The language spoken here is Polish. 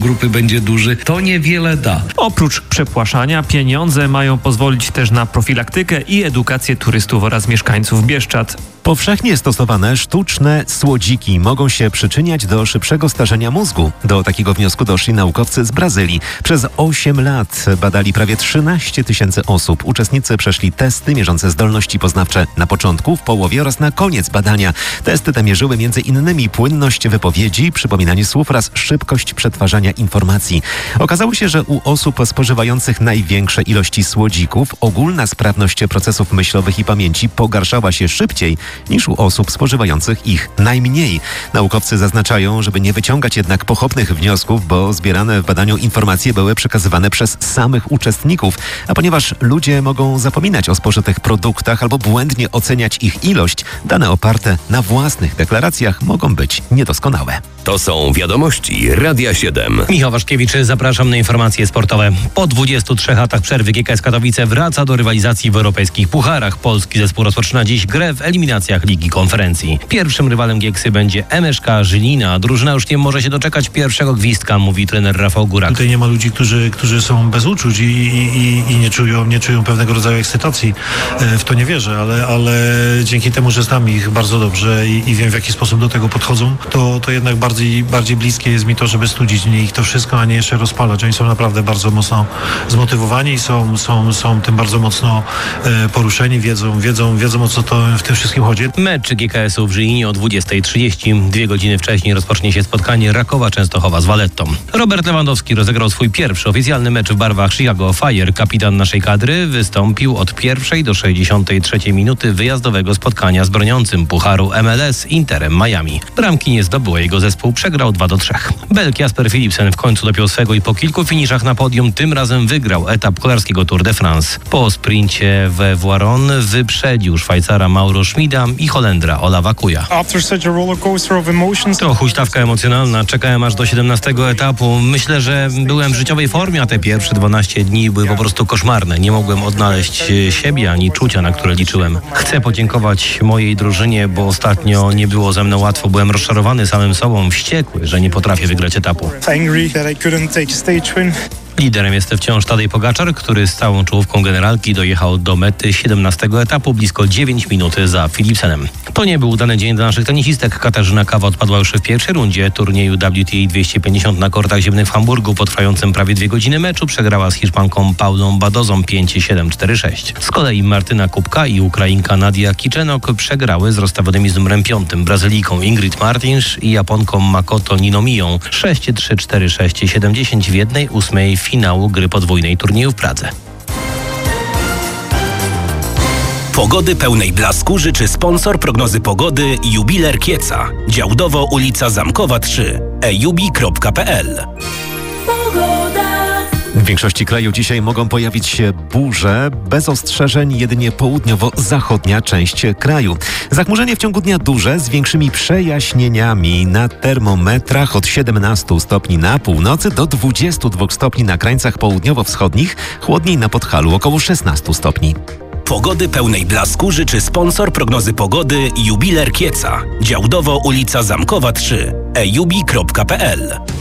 grupy będzie duży, to niewiele da. Oprócz przepłaszania, pieniądze mają pozwolić też na profilaktykę i edukację turystów oraz mieszkańców Bieszczad. Powszechnie stosowane sztuczne słodziki mogą się przyczyniać do szybszego starzenia mózgu. Do takiego wniosku doszli naukowcy z Brazylii. Przez 8 lat badali prawie 13 000 osób. Uczestnicy przeszli testy mierzące zdolności poznawcze na początku, w połowie oraz na koniec badania. Testy te mierzyły m.in. płynność wypowiedzi, przypominanie słów oraz szybkość przetwarzania informacji. Okazało się, że u osób spożywających największe ilości słodzików ogólna sprawność procesów myślowych i pamięci pogarszała się szybciej niż u osób spożywających ich najmniej. Naukowcy zaznaczają, żeby nie wyciągać jednak pochopnych wniosków, bo zbierane w badaniu informacje były przekazywane przez samych uczestników, a ponieważ ludzie mogą zapominać o spożytych produktach albo błędnie oceniać ich ilość, dane oparte na własnych deklaracjach mogą być niedoskonałe. To są wiadomości Radia 7. Michał Waszkiewicz, zapraszam na informacje sportowe. Po 23 latach przerwy GKS Katowice wraca do rywalizacji w europejskich pucharach. Polski zespół rozpoczyna dziś grę w eliminacjach Ligi Konferencji. Pierwszym rywalem Gieksy będzie MSK Żylina. Drużyna już nie może się doczekać pierwszego gwizdka, mówi trener Rafał Górak. Tutaj nie ma ludzi, którzy są bez uczuć i nie czują pewnego rodzaju ekscytacji. W to nie wierzę, ale dzięki temu, że znam ich bardzo dobrze i wiem, w jaki sposób do tego podchodzą, to jednak bardziej bliskie jest mi to, żeby studzić w nich to wszystko, a nie jeszcze rozpalać. Oni są naprawdę bardzo mocno zmotywowani i są tym bardzo mocno poruszeni, wiedzą o co to w tym wszystkim chodzi. Mecz GKS-u w Żylinie o 20:30. 2 godziny wcześniej rozpocznie się spotkanie Rakowa Częstochowa z Valettą. Robert Lewandowski rozegrał swój pierwszy oficjalny mecz w barwach Chicago Fire. Kapitan naszej kadry wystąpił od 1 do 63 minuty wyjazdowego spotkania z broniącym pucharu MLS Interem Miami. Bramki nie zdobył, jego zespół przegrał 2-3. Belg Jasper Philipsen w końcu dopiął swego i po kilku finiszach na podium tym razem wygrał etap kolarskiego Tour de France. Po sprincie we Voiron wyprzedził Szwajcara Mauro Schmida i Holendra Olawa Kuja. To huśtawka emocjonalna. Czekałem aż do 17 etapu. Myślę, że byłem w życiowej formie, a te pierwsze 12 dni były po prostu koszmarne. Nie mogłem odnaleźć siebie ani czucia, na które liczyłem. Chcę podziękować mojej drużynie, bo ostatnio nie było ze mną łatwo. Byłem rozczarowany samym sobą, wściekły, że nie potrafię wygrać etapu. Liderem jest wciąż Tadej Pogaczar, który z całą czołówką generalki dojechał do mety 17 etapu blisko 9 minut za Philipsenem. To nie był udany dzień dla naszych tenisistek. Katarzyna Kawa odpadła już w pierwszej rundzie turnieju WTA 250 na kortach ziemnych w Hamburgu. Po trwającym prawie 2 godziny meczu przegrała z Hiszpanką Paulą Badozą 5-7, 4-6. Z kolei Martyna Kubka i Ukrainka Nadia Kiczenok przegrały z rozstawionymi z numerem 5 Brazylijką Ingrid Martins i Japonką Makoto Ninomiją 6-3, 4-6, 7-10 w 1/8 finału gry podwójnej turnieju w Pradze. Pogody pełnej blasku życzy sponsor prognozy pogody Jubiler Kieca. Działdowo ulica Zamkowa 3. ejubi.pl. W większości kraju dzisiaj mogą pojawić się burze, bez ostrzeżeń jedynie południowo-zachodnia część kraju. Zachmurzenie w ciągu dnia duże z większymi przejaśnieniami na termometrach od 17 stopni na północy do 22 stopni na krańcach południowo-wschodnich, chłodniej na Podhalu około 16 stopni. Pogody pełnej blasku życzy sponsor prognozy pogody Jubiler Kieca. Działdowo ulica Zamkowa 3. ejubi.pl.